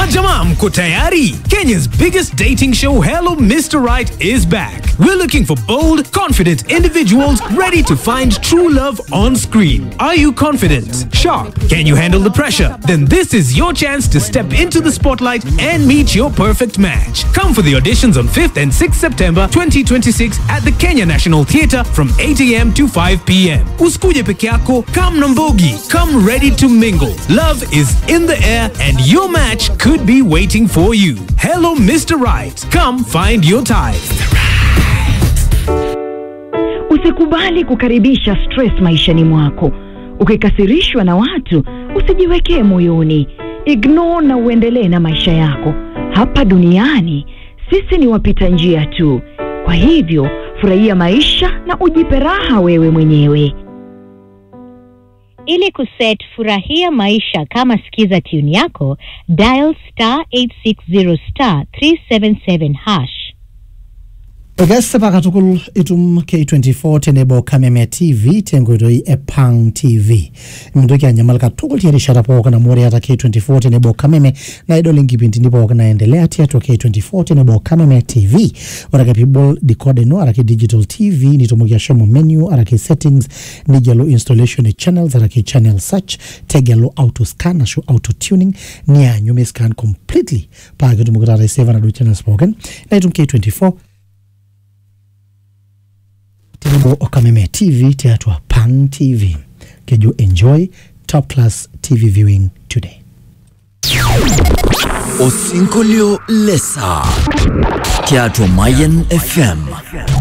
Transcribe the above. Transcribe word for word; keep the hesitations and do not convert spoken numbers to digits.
Majama, mko tayari? Kenya's biggest dating show, Hello Mister Right, is back. We're looking for bold, confident individuals ready to find true love on screen. Are you confident? Sharp? Can you handle the pressure? Then this is your chance to step into the spotlight and meet your perfect match. Come for the auditions on fifth and sixth September twenty twenty-six at the Kenya National Theatre from eight a m to five p m Usikuje peke yako, come Nambogi. Come ready to mingle. Love is in the air and your match could be waiting for you. Hello Mister Right. Come find your type. Usikubali kukaribisha stress maishani mwako. Ukikasirishwa na watu, usijiwekee moyoni. Ignore na uendelee na maisha yako. Hapa duniani, sisi ni wapita njia tu. Kwa hivyo, furahia maisha na ujipe raha wewe mwenyewe. Ili kuset furahia maisha kama sikiza tune yako, dial star eight six zero star three seven seven hash. Ogesta pakatukul itum K twenty-four tenebo Kameme T V tenguroi Epang T V. Mndoki anyamalka tukul tiyari sharapo kana mwore hata K twenty-four tenebo Kameme na idoli ngipinti nipo wakana endelea tiyato K twenty-four tenebo Kameme T V. Warake people decode no, arake digital T V, nitomugia shomo menu, arake settings, nigelo installation channels, arake channel search, tegelo auto scan, asho auto tuning, niya nyume scan completely. Pake tumukutara seven adu channel spoken. Na itum K twenty-four tenebo Kameme T V tiatwa Pang T V. Can you enjoy top class T V viewing today? Osinkolio Lesa tiatwa Mayan F M.